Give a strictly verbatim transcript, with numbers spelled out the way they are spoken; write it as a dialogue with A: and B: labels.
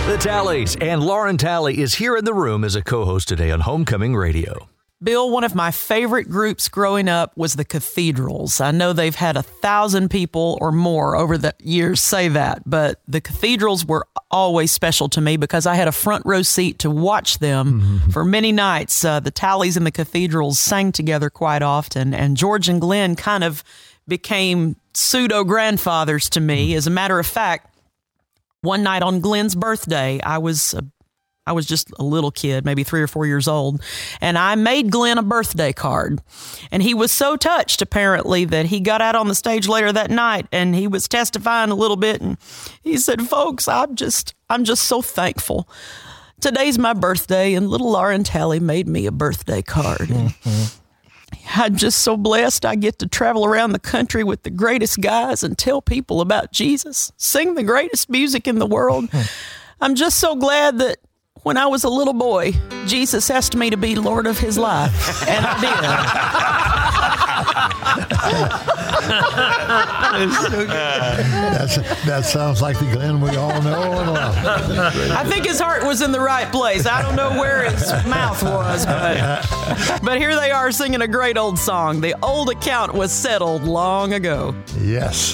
A: The Tallies, and Lauren Talley is here in the room as a co-host today on Homecoming Radio.
B: Bill, one of my favorite groups growing up was the Cathedrals. I know they've had a thousand people or more over the years say that, but the Cathedrals were always special to me because I had a front row seat to watch them mm-hmm. for many nights. Uh, the Tallies and the Cathedrals sang together quite often, and George and Glenn kind of became pseudo-grandfathers to me. As a matter of fact, one night on Glenn's birthday, I was a I was just a little kid, maybe three or four years old, and I made Glenn a birthday card. And he was so touched, apparently, that he got out on the stage later that night, and he was testifying a little bit, and he said, "Folks, I'm just, I'm just so thankful. Today's my birthday, and little Lauren Talley made me a birthday card." Mm-hmm. I'm just so blessed I get to travel around the country with the greatest guys and tell people about Jesus, sing the greatest music in the world. I'm just so glad that when I was a little boy, Jesus asked me to be Lord of his life, and I did.
C: That's, that sounds like the Glenn we all know and love.
B: I think his heart was in the right place. I don't know where his mouth was, but, but here they are singing a great old song. The old account was settled long ago.
C: Yes.